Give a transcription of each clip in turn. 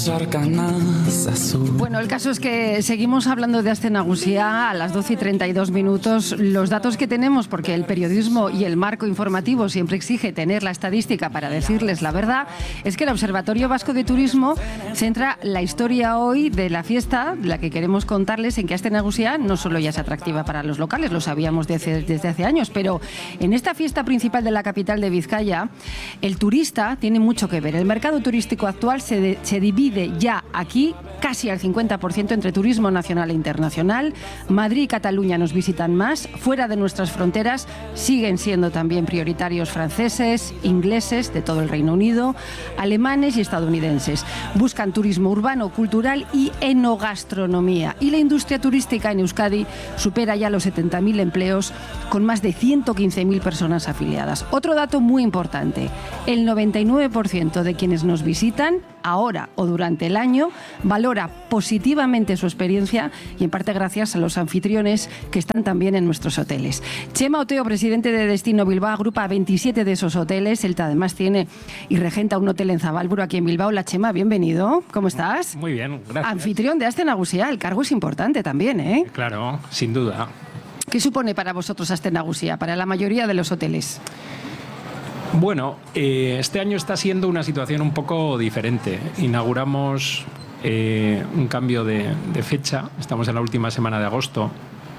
Bueno, el caso es que seguimos hablando de Aste Nagusia a las 12:32. Los datos que tenemos, porque el periodismo y el marco informativo siempre exige tener la estadística para decirles la verdad, es que el Observatorio Vasco de Turismo centra la historia hoy de la fiesta, la que queremos contarles, en que Aste Nagusia no solo ya es atractiva para los locales, lo sabíamos desde hace años, pero en esta fiesta principal de la capital de Vizcaya, el turista tiene mucho que ver. El mercado turístico actual se divide ya aquí casi al 50% entre turismo nacional e internacional. Madrid y Cataluña nos visitan más. Fuera de nuestras fronteras siguen siendo también prioritarios franceses, ingleses de todo el Reino Unido, alemanes y estadounidenses. Buscan turismo urbano, cultural y enogastronomía. Y la industria turística en Euskadi supera ya los 70.000 empleos, con más de 115.000 personas afiliadas. Otro dato muy importante: el 99% de quienes nos visitan ahora o durante el año valora positivamente su experiencia, y en parte gracias a los anfitriones que están también en nuestros hoteles. Chema Oteo, presidente de Destino Bilbao, agrupa a 27 de esos hoteles. Él además tiene y regenta un hotel en Zabalburu, aquí en Bilbao. Hola, Chema, bienvenido. ¿Cómo estás? Muy bien, gracias. Anfitrión de Aste Nagusia, el cargo es importante también, ¿eh? Claro, sin duda. ¿Qué supone para vosotros Aste Nagusia, para la mayoría de los hoteles? Bueno, este año está siendo una situación un poco diferente. Inauguramos un cambio de fecha, estamos en la última semana de agosto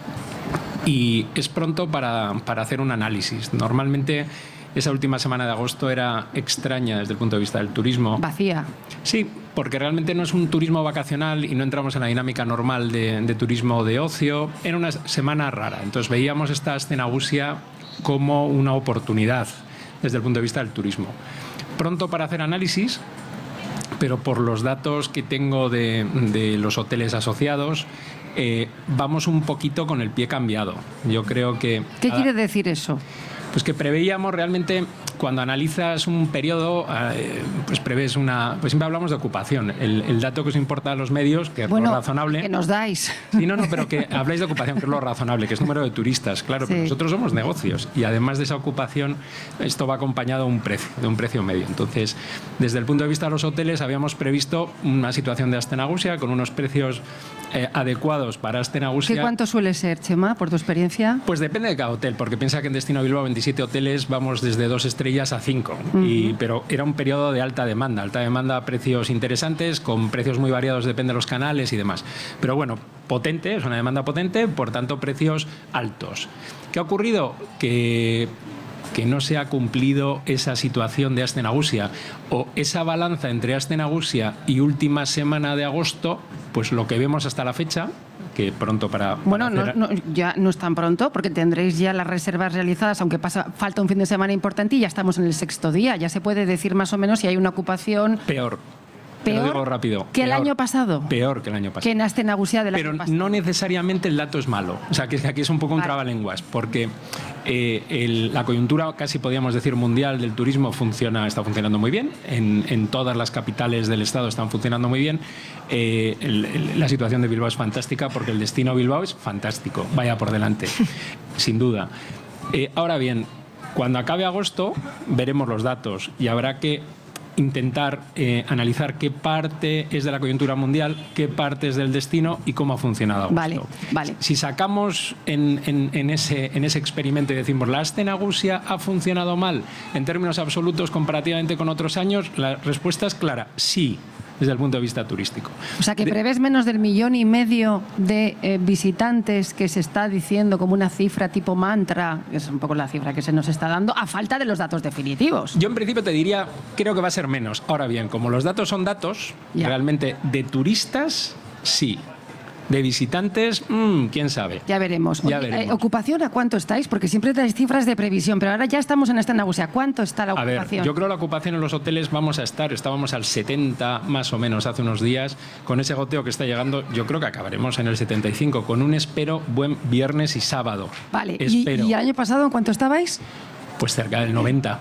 y es pronto para hacer un análisis. Normalmente esa última semana de agosto era extraña desde el punto de vista del turismo. Vacía. Sí, porque realmente no es un turismo vacacional y no entramos en la dinámica normal de turismo de ocio. Era una semana rara, entonces veíamos esta Aste Nagusia como una oportunidad desde el punto de vista del turismo. Pronto para hacer análisis, pero por los datos que tengo de los hoteles asociados, vamos un poquito con el pie cambiado. Yo creo que... ¿Qué quiere decir eso? Pues que preveíamos realmente, cuando analizas un periodo, pues prevés pues siempre hablamos de ocupación. El dato que os importa a los medios, que es lo razonable. Que nos dais. Sí, no, pero que habláis de ocupación, que es lo razonable, que es número de turistas, claro, sí. Pero nosotros somos negocios y además de esa ocupación, esto va acompañado de un precio medio. Entonces, desde el punto de vista de los hoteles, habíamos previsto una situación de Aste Nagusia con unos precios adecuados para Aste Nagusia. ¿Qué cuánto suele ser, Chema, por tu experiencia? Pues depende de cada hotel, porque piensa que en Destino Bilbao 27 hoteles vamos desde 2 estrellas a 5, pero era un periodo de alta demanda a precios interesantes, con precios muy variados, depende de los canales y demás. Pero bueno, potente, es una demanda potente, por tanto precios altos. ¿Qué ha ocurrido? Que no se ha cumplido esa situación de Aste Nagusia, o esa balanza entre Aste Nagusia y última semana de agosto, pues lo que vemos hasta la fecha, que pronto para bueno, hacer... ya no es tan pronto, porque tendréis ya las reservas realizadas, aunque falta un fin de semana importante y ya estamos en el 6º día. Ya se puede decir más o menos si hay una ocupación... Peor. Te lo digo rápido. ¿Que el año pasado? Peor que el año pasado. Que en Aste Nagusia del año pasado. Pero no necesariamente el dato es malo. O sea, que aquí es un poco un trabalenguas, porque la coyuntura, casi podríamos decir mundial, del turismo está funcionando muy bien. En todas las capitales del Estado están funcionando muy bien. La situación de Bilbao es fantástica, porque el destino Bilbao es fantástico. Vaya por delante, sin duda. Ahora bien, cuando acabe agosto, veremos los datos y habrá que intentar analizar qué parte es de la coyuntura mundial, qué parte es del destino y cómo ha funcionado agosto. Vale. Si sacamos en ese experimento y decimos la Aste Nagusia ha funcionado mal en términos absolutos comparativamente con otros años, la respuesta es clara, sí, desde el punto de vista turístico. O sea, que prevés menos del 1,5 millón de visitantes, que se está diciendo como una cifra tipo mantra, que es un poco la cifra que se nos está dando, a falta de los datos definitivos. Yo en principio te diría, creo que va a ser menos. Ahora bien, como los datos son datos, realmente de turistas, sí. De visitantes, quién sabe. Ya veremos. ¿Ocupación a cuánto estáis? Porque siempre dais cifras de previsión, pero ahora ya estamos en Aste Nagusia. ¿Cuánto está la ocupación? A ver, yo creo que la ocupación en los hoteles estábamos al 70 más o menos hace unos días. Con ese goteo que está llegando, yo creo que acabaremos en el 75, con un buen viernes y sábado. Vale, ¿y el año pasado en cuánto estabais? Pues cerca del 90.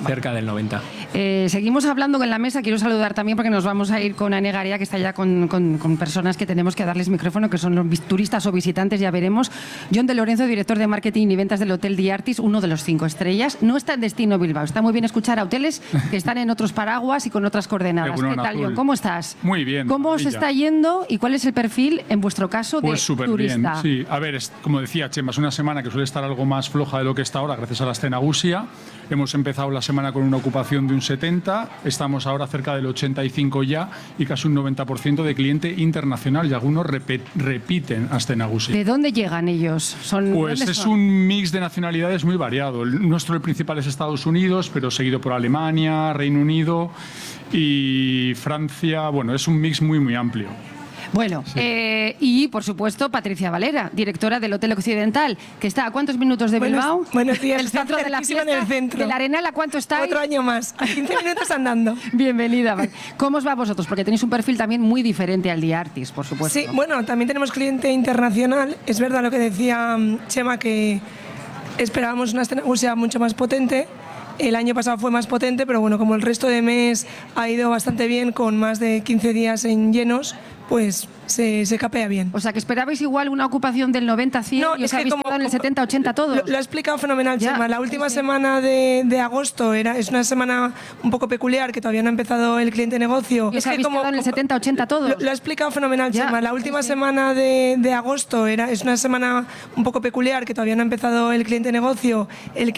cerca del 90. Seguimos hablando en la mesa. Quiero saludar también porque nos vamos a ir con Ane Garea, que está ya con personas que tenemos que darles micrófono, que son los turistas o visitantes, ya veremos. John de Lorenzo, director de marketing y ventas del Hotel The Artist, uno de los 5 estrellas. No está en destino Bilbao. Está muy bien escuchar a hoteles que están en otros paraguas y con otras coordenadas. ¿Qué tal, John? ¿Cómo estás? Muy bien. ¿Cómo os está yendo y cuál es el perfil, en vuestro caso, de pues súper turista? Bien, sí. A ver, como decía Chema, es una semana que suele estar algo más floja de lo que está ahora, gracias a la Astenagusia. Hemos empezado la semana con una ocupación de un 70, estamos ahora cerca del 85 ya y casi un 90% de cliente internacional y algunos repiten Astenagusia. ¿De dónde llegan ellos? Pues es un mix de nacionalidades muy variado. El principal es Estados Unidos, pero seguido por Alemania, Reino Unido y Francia. Bueno, es un mix muy, muy amplio. Bueno, sí. Y por supuesto Patricia Valera, directora del Hotel Occidental, que está a ¿cuántos minutos de Bilbao? Buenos días. El centro de la fiesta, en el centro. ¿De la Arenal a cuánto está? Otro año más, a 15 minutos andando. Bienvenida. ¿Cómo os va a vosotros? Porque tenéis un perfil también muy diferente al de Artis, por supuesto. Sí, bueno, también tenemos cliente internacional. Es verdad lo que decía Chema, que esperábamos una Astenagusia mucho más potente. El año pasado fue más potente, pero bueno, como el resto de mes ha ido bastante bien, con más de 15 días en llenos, pues se capea bien. O sea, que esperabais igual una ocupación del 90-100 no, y os habéis quedado en el 70-80 todos. Lo ha explicado fenomenal, Chema. La última semana de agosto es una semana un poco peculiar, que todavía no ha empezado el cliente negocio. Y os habéis quedado en el 70-80 todos. Lo ha explicado fenomenal, Chema. La última semana de agosto es una semana un poco peculiar, que todavía no ha empezado el cliente negocio. El